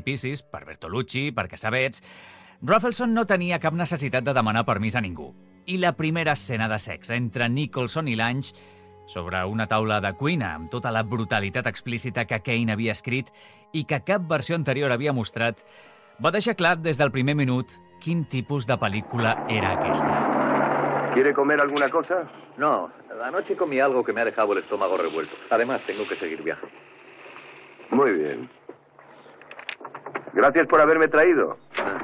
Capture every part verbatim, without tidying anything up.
Pieces, per Bertolucci, per Cassavetes, Rafelson no tenia cap necessitat de demanar permís a ningú. I la primera escena de sexe entre Nicholson i Lange sobre una taula de cuina amb tota la brutalitat explícita que Kane havia escrit i que cap versió anterior havia mostrat, va deixar clar des del primer minut quin tipus de pel·lícula era aquesta. ¿Quiere comer alguna cosa? No, anoche comí algo que me ha dejado el estómago revuelto. Además, tengo que seguir viaje. Muy bien. Gracias por haberme traído. Ah.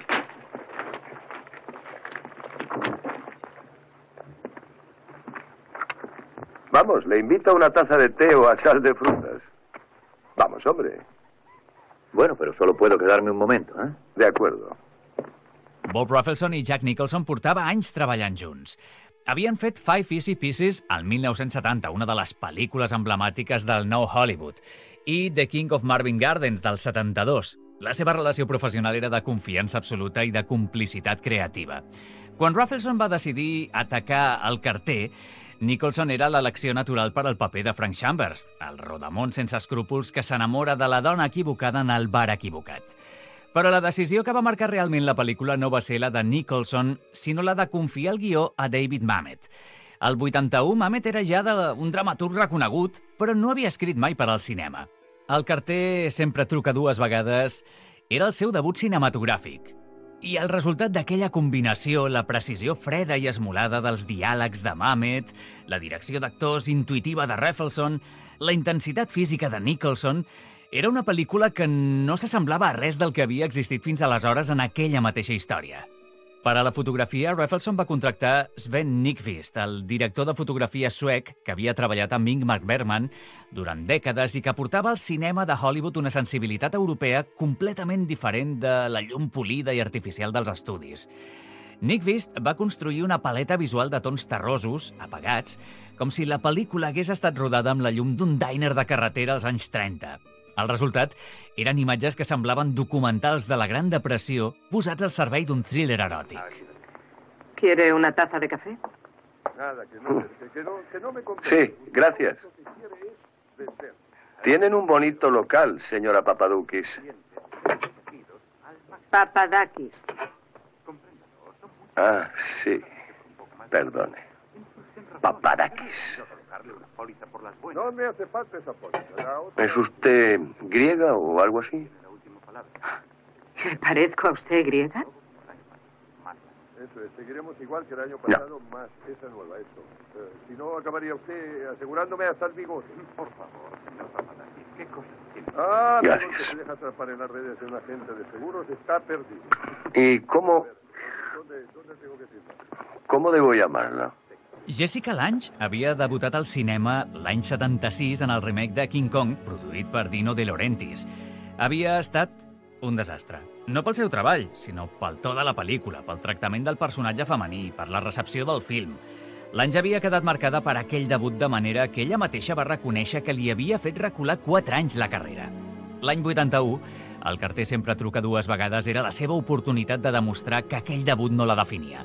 Vamos, le invito a una taza de té o a sal de frutas. Vamos, hombre. Bueno, pero solo puedo quedarme un momento, ¿eh? De acuerdo. Bob Rafelson i Jack Nicholson portava anys treballant junts. Havien fet Five Easy Pieces al mil nou-cents setanta, una de les pel·lícules emblemàtiques del nou Hollywood, i The King of Marvin Gardens, del setanta-dos. La seva relació professional era de confiança absoluta i de complicitat creativa. Quan Rafelson va decidir atacar el carter, Nicholson era l'elecció natural per al paper de Frank Chambers, el rodamont sense escrúpols que s'enamora de la dona equivocada en el bar equivocat. Però la decisió que va marcar realment la pel·lícula no va ser la de Nicholson, sinó la de confiar el guió a David Mamet. Al vuitanta-u, Mamet era ja de un dramaturg reconegut, però no havia escrit mai per al cinema. El carter sempre truca dues vegades era el seu debut cinematogràfic. I el resultat d'aquella combinació, la precisió freda i esmolada dels diàlegs de Mamet, la direcció d'actors intuïtiva de Rafelson, la intensitat física de Nicholson, era una pel·lícula que no s'assemblava a res del que havia existit fins aleshores en aquella mateixa història. Per a la fotografia, Rafelson va contractar Sven Nykvist, el director de fotografia suec que havia treballat amb Ingmar Bergman durant dècades i que portava al cinema de Hollywood una sensibilitat europea completament diferent de la llum polida i artificial dels estudis. Nykvist va construir una paleta visual de tons terrosos, apagats, com si la pel·lícula hagués estat rodada amb la llum d'un diner de carretera als anys trenta. El resultat eren imatges que semblaven documentals de la Gran Depressió posats al servei d'un thriller eròtic. ¿Quiere una taza de café? Sí, gracias. Tienen un bonito local, señora Papadakis. Papadakis. Ah, sí. Perdone. Papadakis. No me hace falta esa póliza. ¿Es usted griega o algo así? ¿Le parezco a usted griega? Eso es, seguiremos igual que el año pasado, no. Más esa nueva, eso. Eh, si no, acabaría usted asegurándome hasta el bigote. Por favor, señor Papadakis, ¿qué cosa tiene? Ah, gracias. Que se deja atrapar en las redes de un agente de seguros está perdido. ¿Y cómo? ¿Dónde, dónde tengo que firmar? ¿Cómo debo llamarla? Jessica Lange havia debutat al cinema l'any setanta-sis en el remake de King Kong, produït per Dino De Laurentiis. Havia estat un desastre. No pel seu treball, sinó pel to de la pel·lícula, pel tractament del personatge femení, per la recepció del film. Lange havia quedat marcada per aquell debut de manera que ella mateixa va reconèixer que li havia fet recular quatre anys la carrera. L'any vuitanta-u, el carter sempre truca dues vegades era la seva oportunitat de demostrar que aquell debut no la definia.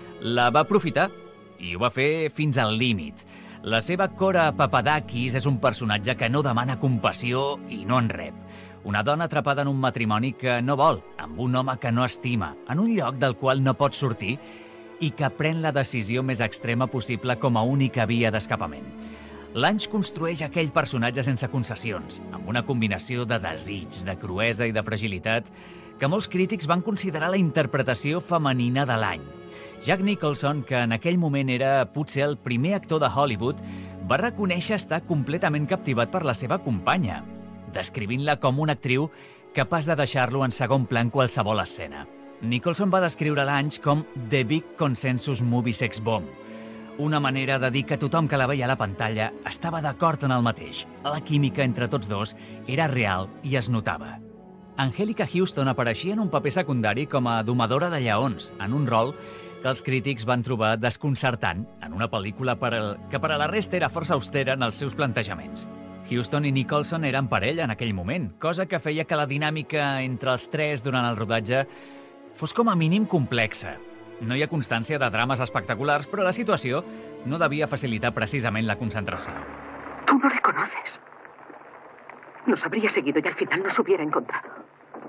La va aprofitar i ho va fer fins al límit. La seva Cora Papadakis és un personatge que no demana compassió i no en rep. Una dona atrapada en un matrimoni que no vol, amb un home que no estima, en un lloc del qual no pot sortir i que pren la decisió més extrema possible com a única via d'escapament. Lange construeix aquell personatge sense concessions, amb una combinació de desig, de cruesa i de fragilitat que molts crítics van considerar la interpretació femenina de l'any. Jack Nicholson, que en aquell moment era potser el primer actor de Hollywood, va reconèixer estar completament captivat per la seva companya, descrivint-la com una actriu capaç de deixar-lo en segon pla en qualsevol escena. Nicholson va descriure Lange com The Big Consensus Movie Sex Bomb, una manera de dir que tothom que la veia a la pantalla estava d'acord en el mateix. La química entre tots dos era real i es notava. Angelica Houston apareixia en un paper secundari com a domadora de lleons, en un rol que els crítics van trobar desconcertant en una pel·lícula per al... que per a la resta era força austera en els seus plantejaments. Houston i Nicholson eren parella en aquell moment, cosa que feia que la dinàmica entre els tres durant el rodatge fos com a mínim complexa. No hi ha constància de drames espectaculars, però la situació no devia facilitar precisament la concentració. Tú no le conoces. Nos habría seguido y al final nos hubiera encontrado.